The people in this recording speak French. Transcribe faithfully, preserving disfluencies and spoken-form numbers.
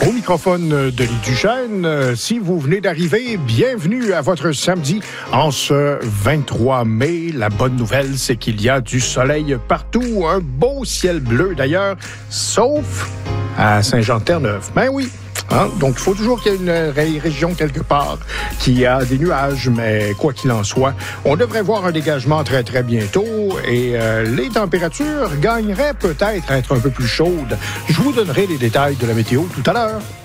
Au microphone de Lee Duchesne, si vous venez d'arriver, bienvenue à votre samedi en ce vingt-trois mai. La bonne nouvelle, c'est qu'il y a du soleil partout, un beau ciel bleu d'ailleurs, sauf à Saint-Jean-de-Terre-Neuve. Ben oui. Hein? Donc, il faut toujours qu'il y ait une ré- région quelque part qui a des nuages, mais quoi qu'il en soit, on devrait voir un dégagement très, très bientôt et euh, les températures gagneraient peut-être à être un peu plus chaudes. Je vous donnerai les détails de la météo tout à l'heure.